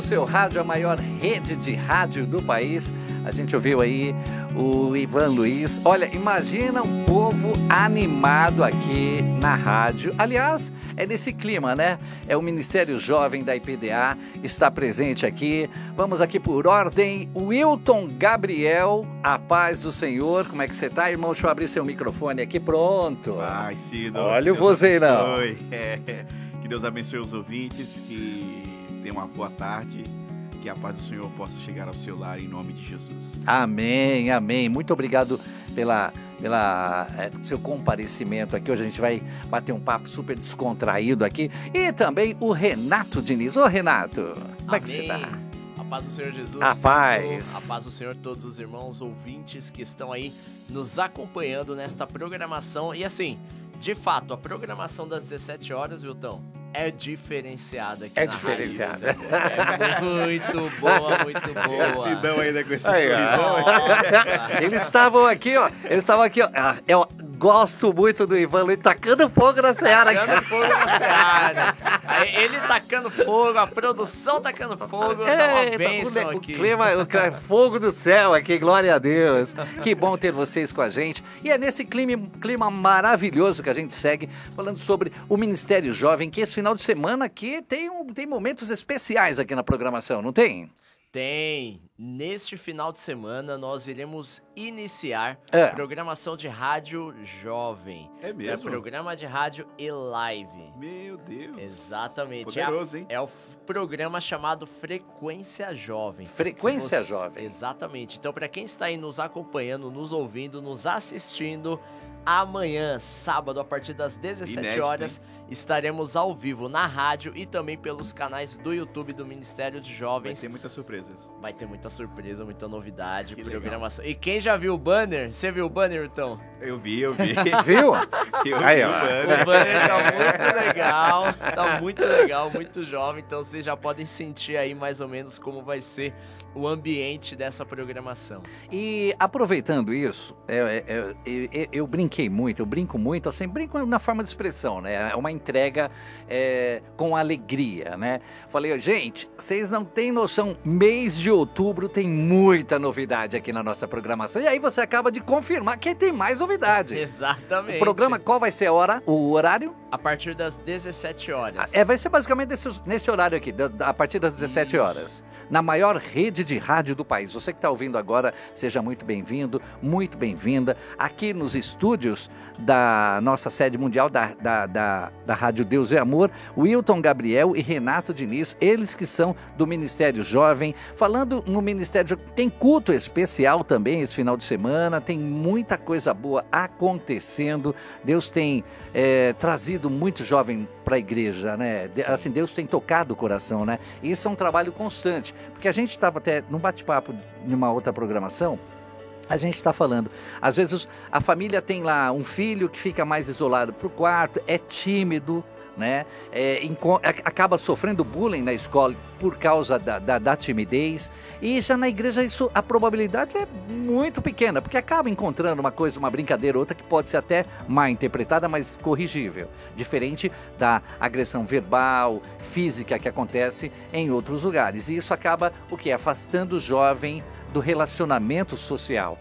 Seu rádio, a maior rede de rádio do país. A gente ouviu aí o Ivan Luiz. Olha, imagina um povo animado aqui na rádio. Aliás, é nesse clima, né? É o Ministério Jovem da IPDA, está presente aqui. Vamos aqui por ordem. Wilton Gabriel, a paz do Senhor. Como é que você tá, irmão? Deixa eu abrir seu microfone aqui, pronto. Ai, Cido. Olha o vozeirão. Que Deus abençoe os ouvintes, que tenham uma boa tarde. Que a paz do Senhor possa chegar ao seu lar em nome de Jesus. Amém, amém. Muito obrigado pela seu comparecimento aqui. Hoje a gente vai bater um papo super descontraído aqui. E também o Renato Diniz. Ô Renato, como é que você tá? A paz do Senhor Jesus. A paz. A paz do Senhor, todos os irmãos ouvintes que estão aí nos acompanhando nesta programação. E assim, de fato, a programação das 17 horas, Wilton, é diferenciada aqui É na diferenciada. rádio. É muito boa, muito boa. Cidão ainda com esse Aí, Nossa. Eles estavam aqui, ó. Eu gosto muito do Ivan Luiz tacando fogo na Seara. Tacando fogo na Seara. Aí ele tacando fogo, a produção tacando fogo, tá uma bênção aqui. O clima, fogo do céu aqui, glória a Deus. Que bom ter vocês com a gente. E é nesse clima maravilhoso que a gente segue falando sobre o Ministério Jovem, que esse final de semana aqui tem momentos especiais aqui na programação, não tem? Tem. Neste final de semana nós iremos iniciar programação de rádio jovem. É mesmo? É programa de rádio e live. Meu Deus. Exatamente. Poderoso, hein? É o programa chamado Frequência Jovem. Frequência Jovem. Exatamente. Então, para quem está aí nos acompanhando, nos ouvindo, nos assistindo, amanhã, sábado, a partir das 17 Inédito, horas, hein? estaremos ao vivo na rádio e também pelos canais do YouTube do Ministério de Jovens. Vai ter muitas surpresas. Vai ter muita surpresa, muita novidade, Que programação. E quem já viu o banner? Você viu o banner, então? Eu vi. Viu? Eu Aí, vi ó. o banner. O banner tá muito legal, tá muito legal, muito jovem, então vocês já podem sentir aí mais ou menos como vai ser o ambiente dessa programação. E aproveitando isso, eu brinco muito, assim, brinco na forma de expressão, né? É uma entrega com alegria, né? Falei, gente, vocês não têm noção, mês de outubro tem muita novidade aqui na nossa programação. E aí você acaba de confirmar que tem mais novidade. Exatamente. O programa, qual vai ser o horário? A partir das 17 horas. Vai ser basicamente nesse horário aqui, a partir das 17 horas. Na maior rede de rádio do país. Você que está ouvindo agora, seja muito bem-vindo, muito bem-vinda. Aqui nos estúdios da nossa sede mundial da Rádio Deus e Amor, Wilton Gabriel e Renato Diniz, eles que são do Ministério Jovem. Falando no Ministério Jovem, tem culto especial também esse final de semana, tem muita coisa boa acontecendo. Deus tem trazido muito jovem para a igreja, né? Assim, Deus tem tocado o coração, né? E isso é um trabalho constante, porque a gente estava até num bate-papo numa outra programação. A gente está falando, às vezes a família tem lá um filho que fica mais isolado pro quarto, é tímido, né? Acaba sofrendo bullying na escola por causa da timidez, e já na igreja a probabilidade é muito pequena, porque acaba encontrando uma coisa, uma brincadeira ou outra que pode ser até mal interpretada, mas corrigível, diferente da agressão verbal, física que acontece em outros lugares, e isso acaba afastando o jovem do relacionamento social.